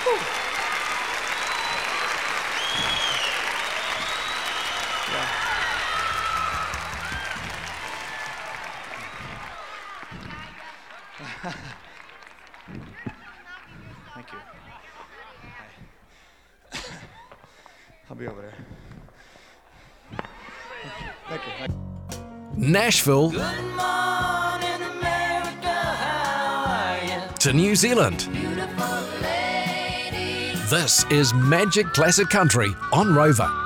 Thank you. I'll be over there. Thank you. Nashville Good morning, America, how are you? to New Zealand. Beautiful lady. This is Magic Classic Country on Rover.